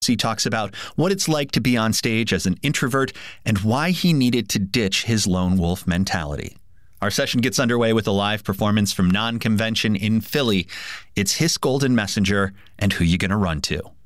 He talks about what it's like to be on stage as an introvert and why he needed to ditch his lone wolf mentality. Our session gets underway with a live performance from Non-Convention in Philly. It's His Golden Messenger and Who You Gonna Run To.